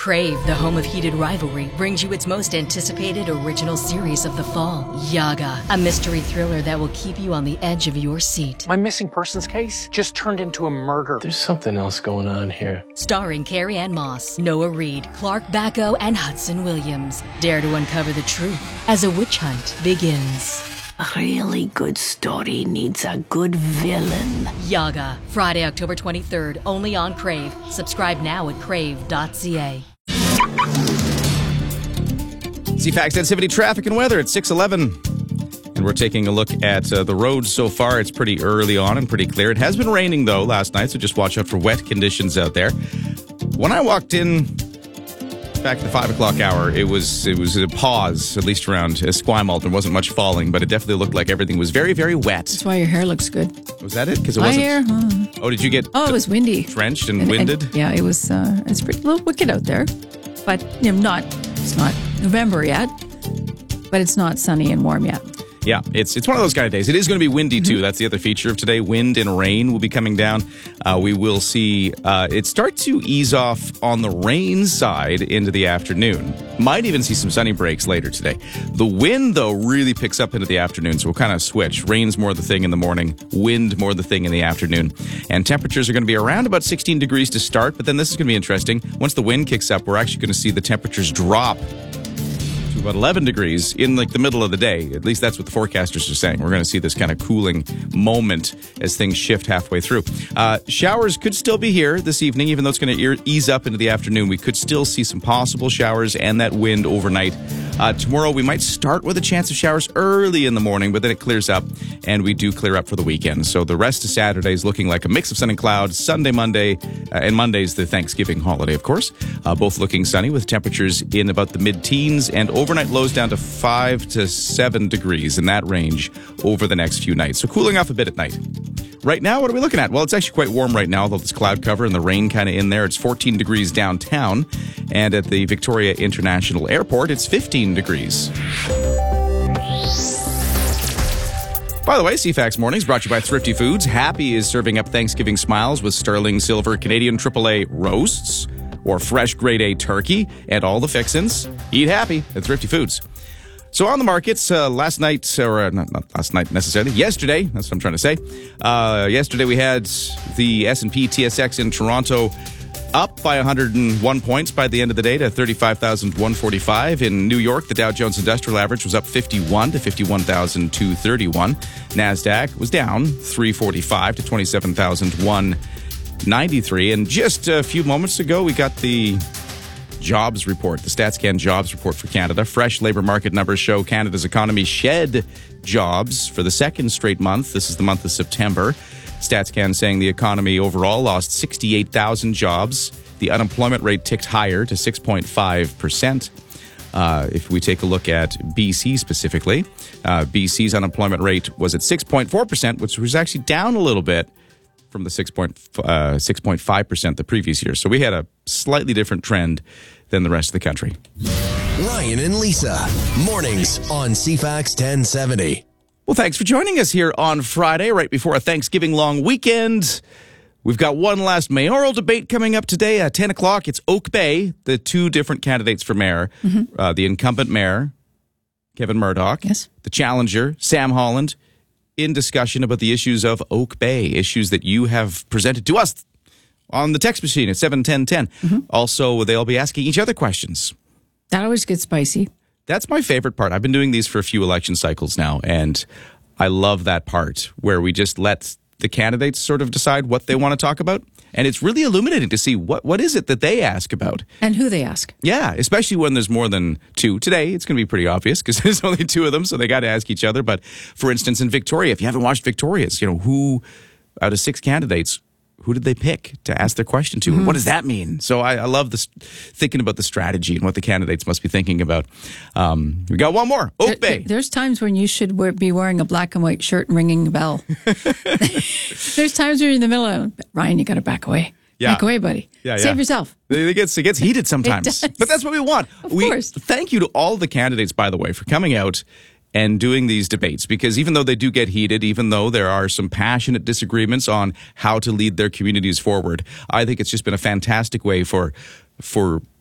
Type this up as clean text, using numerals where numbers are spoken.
Crave, the home of heated rivalry, brings you its most anticipated original series of the fall, Yaga, a mystery thriller that will keep you on the edge of your seat. My missing persons case just turned into a murder. There's something else going on here. Starring Carrie-Anne Moss, Noah Reid, Clark Bacco, and Hudson Williams. Dare to uncover the truth as a witch hunt begins. A really good story needs a good villain. Yaga, Friday, October 23rd, only on Crave. Subscribe now at crave.ca. CFAX 1070 traffic and weather at 6:11. And we're taking a look at the roads so far. It's pretty early on and pretty clear. It has been raining, though, last night, so just watch out for wet conditions out there. When I walked in back at the 5 o'clock hour, it was a pause, at least around Esquimalt. There wasn't much falling, but it definitely looked like everything was very, very wet. That's why your hair looks good. Was that it? Because it My wasn't. hair? Oh, did you get? Oh, it was windy. Drenched and winded? Yeah, it was. It's pretty, a little wicked out there, but it's not November yet, but it's not sunny and warm yet. Yeah, it's one of those kind of days. It is going to be windy, too. That's the other feature of today. Wind and rain will be coming down. We will see it start to ease off on the rain side into the afternoon. Might even see some sunny breaks later today. The wind, though, really picks up into the afternoon, so we'll kind of switch. Rain's more the thing in the morning, wind more the thing in the afternoon. And temperatures are going to be around about 16 degrees to start, but then this is going to be interesting. Once the wind kicks up, we're actually going to see the temperatures drop to about 11 degrees in like the middle of the day. At least that's what the forecasters are saying. We're going to see this kind of cooling moment as things shift halfway through. Showers could still be here this evening, even though it's going to ease up into the afternoon. We could still see some possible showers and that wind overnight. Tomorrow we might start with a chance of showers early in the morning, but then it clears up and we do clear up for the weekend. So the rest of Saturday is looking like a mix of sun and clouds. Sunday, Monday, and Monday's the Thanksgiving holiday, of course. Both looking sunny with temperatures in about the mid-teens and overnight lows down to 5 to 7 degrees in that range over the next few nights. So cooling off a bit at night. Right now, what are we looking at? Well, it's actually quite warm right now, although there's cloud cover and the rain kind of in there. It's 14 degrees downtown. And at the Victoria International Airport, it's 15 degrees. By the way, CFAX Mornings brought to you by Thrifty Foods. Happy is serving up Thanksgiving smiles with sterling silver Canadian AAA roasts or fresh grade A turkey and all the fixins. Eat happy at Thrifty Foods. So on the markets, last night, or not last night necessarily, yesterday, that's what I'm trying to say. Yesterday we had the S&P TSX in Toronto up by 101 points by the end of the day to 35,145. In New York, the Dow Jones Industrial Average was up 51 to 51,231. NASDAQ was down 345 to 27,193. And just a few moments ago, we got the jobs report, the StatsCan jobs report for Canada. Fresh labor market numbers show Canada's economy shed jobs for the second straight month. This is the month of September. StatsCan saying the economy overall lost 68,000 jobs. The unemployment rate ticked higher to 6.5%. If we take a look at BC specifically, BC's unemployment rate was at 6.4%, which was actually down a little bit from the 6.5% the previous year. So we had a slightly different trend than the rest of the country. Ryan and Lisa, mornings on CFAX 1070. Well, thanks for joining us here on Friday, right before a Thanksgiving long weekend. We've got one last mayoral debate coming up today at 10 o'clock. It's Oak Bay, the two different candidates for mayor. The incumbent mayor, Kevin Murdoch. Yes. The challenger, Sam Holland, in discussion about the issues of Oak Bay, issues that you have presented to us on the text machine at 71010. Also, they'll be asking each other questions. That always gets spicy. That's my favorite part. I've been doing these for a few election cycles now, and I love that part where we just let the candidates sort of decide what they want to talk about. And it's really illuminating to see what is it that they ask about. And who they ask. Yeah, especially when there's more than two. Today, it's going to be pretty obvious because there's only two of them, so they got to ask each other. But for instance, in Victoria, if you haven't watched Victoria's, who out of 6 candidates, who did they pick to ask their question to? And what does that mean? So I love this, thinking about the strategy and what the candidates must be thinking about. We got one more. Oak Bay. There's times when you should be wearing a black and white shirt and ringing a bell. There's times when you're in the middle of, Ryan, you got to back away. Yeah. Back away, buddy. Save yourself. It gets heated sometimes. But that's what we want. Of course. Thank you to all the candidates, by the way, for coming out and doing these debates, because even though they do get heated, even though there are some passionate disagreements on how to lead their communities forward, I think it's just been a fantastic way for